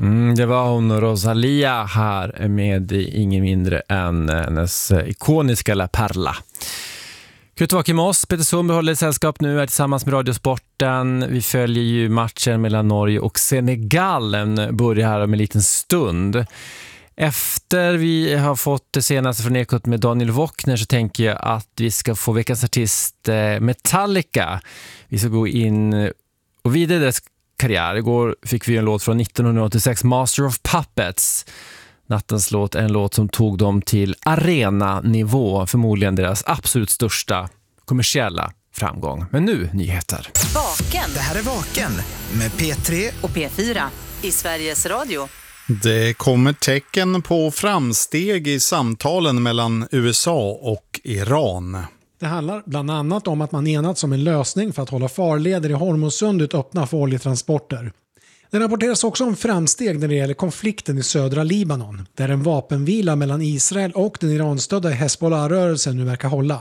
Det var hon Rosalia här med ingen mindre än hennes ikoniska La Perla. Kul att vara med oss. Peter Sundberg håller sällskap nu är tillsammans med Radiosporten. Vi följer ju matchen mellan Norge och Senegal. Den börjar här om en liten stund. Efter vi har fått det senaste från Ekot med Daniel Wockner så tänker jag att vi ska få veckans artist Metallica. Vi ska gå in och vidare deras karriär. Igår fick vi en låt från 1986, Master of Puppets. Nattens låt är en låt som tog dem till arenanivå, förmodligen deras absolut största kommersiella framgång. Men nu nyheter. Vaken. Det här är Vaken med P3 och P4 i Sveriges Radio. Det kommer tecken på framsteg i samtalen mellan USA och Iran. Det handlar bland annat om att man enats om en lösning för att hålla farleder i Hormuzsundet öppna för oljetransporter. Det rapporteras också om framsteg när det gäller konflikten i södra Libanon, där en vapenvila mellan Israel och den iranstödda Hezbollah-rörelsen nu verkar hålla.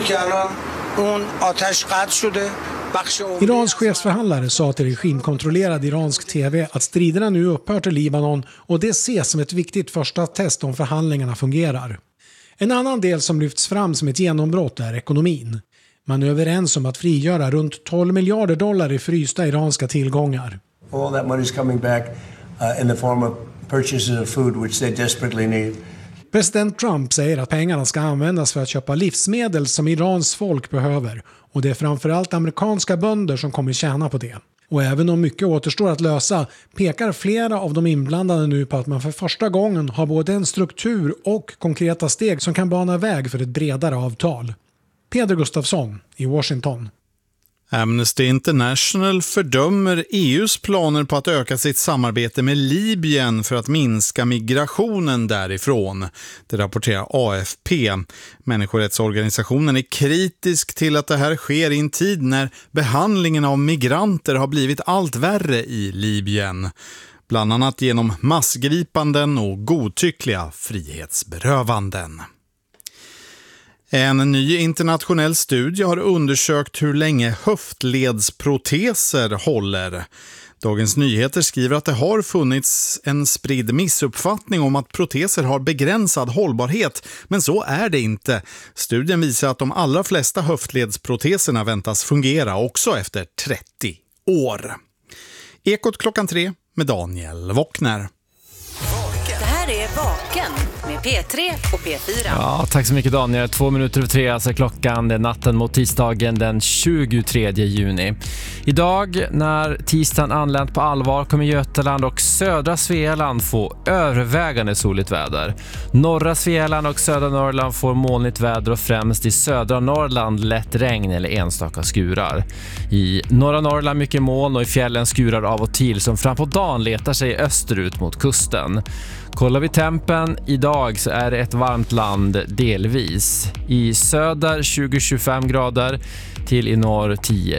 Irans chefsförhandlare sa till regimkontrollerad iransk tv att striderna nu upphört i Libanon och det ses som ett viktigt första test om förhandlingarna fungerar. En annan del som lyfts fram som ett genombrott är ekonomin. Man är överens om att frigöra runt $12 miljarder i frysta iranska tillgångar. All that money is coming back in the form of purchases of food which they desperately need. President Trump säger att pengarna ska användas för att köpa livsmedel som Irans folk behöver och det är framförallt amerikanska bönder som kommer tjäna på det. Och även om mycket återstår att lösa pekar flera av de inblandade nu på att man för första gången har både en struktur och konkreta steg som kan bana väg för ett bredare avtal. Peder Gustafsson i Washington. Amnesty International fördömer EUs planer på att öka sitt samarbete med Libyen för att minska migrationen därifrån. Det rapporterar AFP. Människorättsorganisationen är kritisk till att det här sker i en tid när behandlingen av migranter har blivit allt värre i Libyen. Bland annat genom massgripanden och godtyckliga frihetsberövanden. En ny internationell studie har undersökt hur länge höftledsproteser håller. Dagens Nyheter skriver att det har funnits en spridd missuppfattning om att proteser har begränsad hållbarhet, men så är det inte. Studien visar att de allra flesta höftledsproteserna väntas fungera också efter 30 år. Ekot 3 med Daniel Wockner. Det här är Vaken med P3 och P4. Ja, tack så mycket Daniel. 2:03 alltså klockan. Det är natten mot tisdagen den 23 juni. Idag när tisdagen anlänt på allvar kommer Götaland och södra Svealand få övervägande soligt väder. Norra Svealand och södra Norrland får molnigt väder och främst i södra Norrland lätt regn eller enstaka skurar. I norra Norrland mycket moln och i fjällen skurar av och till som fram på dagen letar sig österut mot kusten. Kollar vi tempen idag så är det ett varmt land delvis. I söder 20-25 grader till i norr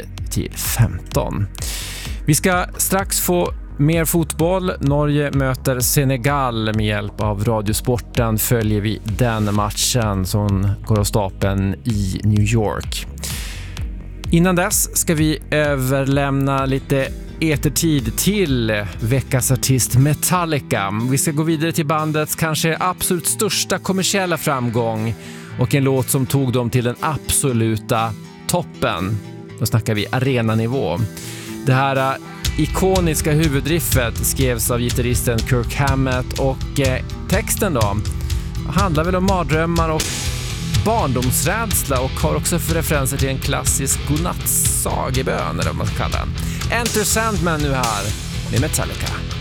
10-15. Vi ska strax få mer fotboll. Norge möter Senegal med hjälp av Radiosporten. Följer vi den matchen som går av stapeln i New York. Innan dess ska vi överlämna lite etertid till veckans artist Metallica. Vi ska gå vidare till bandets kanske absolut största kommersiella framgång och en låt som tog dem till den absoluta toppen. Då snackar vi arenanivå. Det här ikoniska huvudriffet skrevs av gitarristen Kirk Hammett och texten då handlar väl om mardrömmar och barndomsrädsla och har också för referenser till en klassisk godnattsagebön eller vad man ska kalla den. Enter Sandman nu här med Metallica.